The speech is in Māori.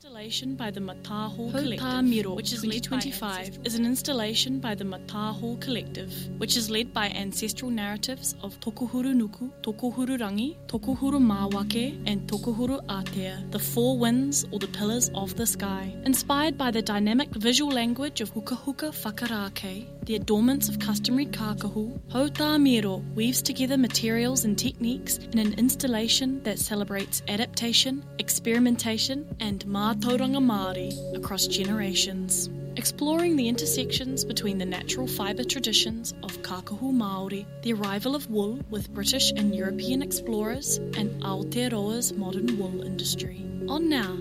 Installation by the Mataho Collective, which is led 25, is an installation by the Mataho Collective, which is led by ancestral narratives of Tokohuru Nuku, Tokohuru Rangi, Tokohuru Mawake, and Tokohuru Atea, the four winds or the pillars of the sky. Inspired by the dynamic visual language of Huka Huka Whakarake, the adornments of customary kākahu, Hauta Miro weaves together materials and techniques in an installation that celebrates adaptation, experimentation, and mātauranga Māori across generations. Exploring the intersections between the natural fibre traditions of kākahu Māori, the arrival of wool with British and European explorers, and Aotearoa's modern wool industry. On now